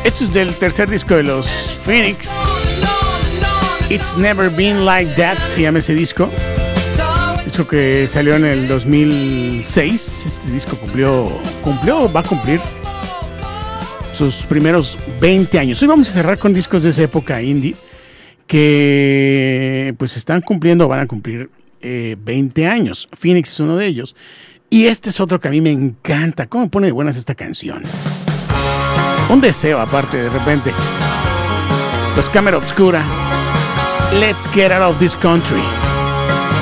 Esto es del tercer disco de los Phoenix. It's Never Been Like That se llama ese disco. Disco que salió en el 2006. Este disco va a cumplir sus primeros 20 años. Hoy vamos a cerrar con discos de esa época indie que pues van a cumplir 20 años. Phoenix es uno de ellos. Y este es otro que a mí me encanta. ¿Cómo pone de buenas esta canción? Un deseo aparte de repente. Los Cámara Obscura. Let's Get Out of This Country.